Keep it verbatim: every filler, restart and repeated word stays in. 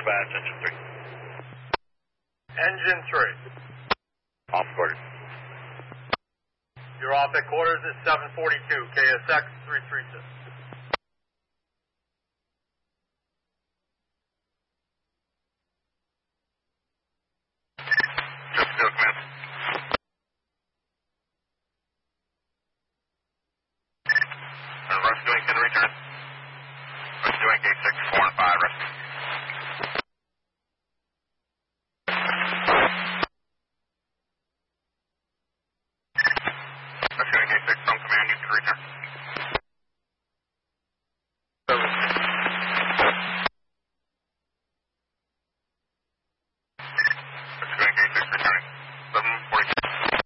dispatch, engine three. Engine three. Off quarters. You're off at quarters at seven forty-two, K S X three three six. Just still, command. Uh, Rush doing ten return.